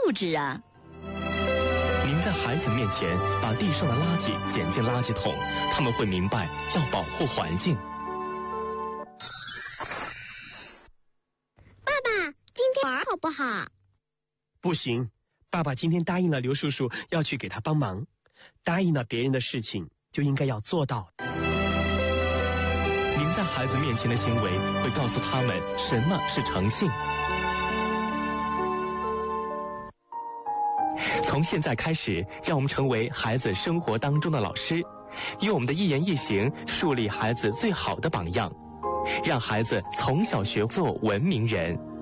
质啊。 您在孩子面前把地上的垃圾捡进垃圾桶，他们会明白要保护环境。 爸爸，今天玩好不好？ 不行，爸爸今天答应了刘叔叔要去给他帮忙，答应了别人的事情就应该要做到。 您在孩子面前的行为会告诉他们什么是诚信。从现在开始，让我们成为孩子生活当中的老师，用我们的一言一行树立孩子最好的榜样，让孩子从小学做文明人。